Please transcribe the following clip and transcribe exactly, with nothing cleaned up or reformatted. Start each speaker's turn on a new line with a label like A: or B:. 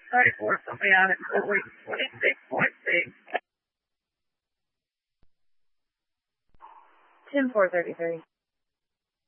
A: Sorry for something on it. twenty-six point six.
B: ten four thirty-three.